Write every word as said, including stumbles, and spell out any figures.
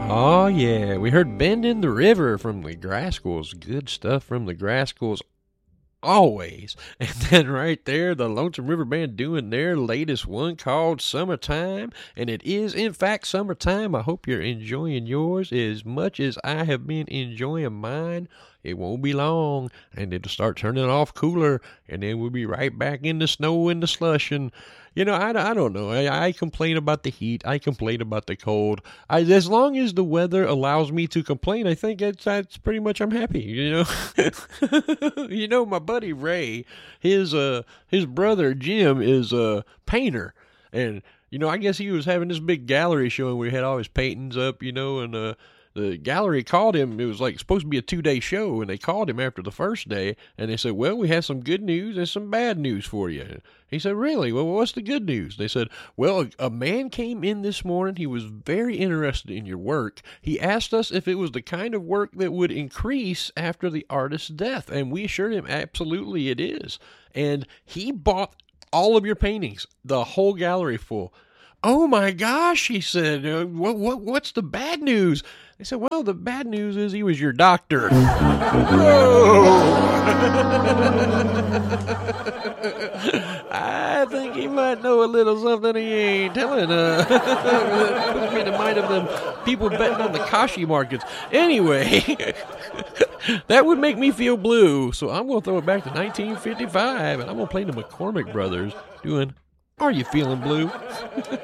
Oh, yeah. We heard Bend in the River from the Graskels. Good stuff from the Graskels. Always. And then right there, the Lonesome River Band doing their latest one called Summertime. And it is, in fact, summertime. I hope you're enjoying yours as much as I have been enjoying mine. It won't be long, and it'll start turning off cooler, and then we'll be right back in the snow and the slush. And, you know, I, I don't know. I, I complain about the heat. I complain about the cold. I, as long as the weather allows me to complain, I think it's, that's pretty much I'm happy, you know. You know, my buddy Ray, his, uh, his brother Jim is a painter, and, you know, I guess he was having this big gallery show, and we had all his paintings up, you know, and, uh, the gallery called him. It was like supposed to be a two-day show, and they called him after the first day, and they said, well, we have some good news and some bad news for you. He said, really? Well, what's the good news? They said, well, a man came in this morning. He was very interested in your work. He asked us if it was the kind of work that would increase after the artist's death, and we assured him absolutely it is. And he bought all of your paintings, the whole gallery full. Oh, my gosh, he said, uh, what, what, what's the bad news? They said, well, the bad news is he was your doctor. I think he might know a little something he ain't telling. Uh, puts me in the mind of them people betting on the Kashi markets. Anyway, that would make me feel blue, so I'm going to throw it back to nineteen fifty-five, and I'm going to play the McCormick Brothers doing Are You Feeling Blue?